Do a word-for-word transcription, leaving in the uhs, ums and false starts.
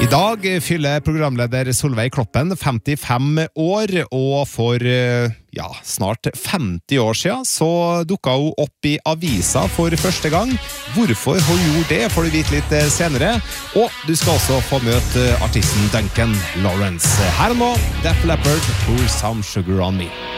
I dag fyller programleder Solveig Kloppen femtifem år, og for ja, snart femti år siden så dukket hun opp i avisa for første gang. Hvorfor hun gjorde det får du vite litt senere, og du skal også få møte artisten Duncan Lawrence. Her nå, Def Leppard, Pour Some Sugar On Me.